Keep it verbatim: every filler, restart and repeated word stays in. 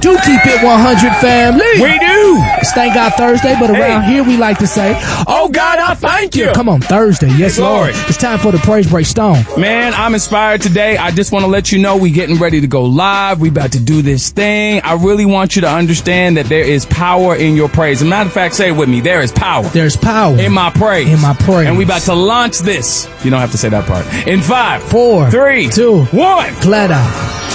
do keep it one hundred, family. We do. It's Thank God Thursday, but around Hey. here we like to say, Oh, God, I thank you. come on, Thursday. Yes, Lord. Lord. It's time for the Praise Break Stone. Man, I'm inspired today. I just want to let you know we getting ready to go live. We about to do this thing. I really want you to understand that there is power in your praise. As a matter of fact, say it with me. There is power There's power in my praise. in my praise. And we about to launch this. You don't have to say that part. In five, Four, three, two, one. Plata.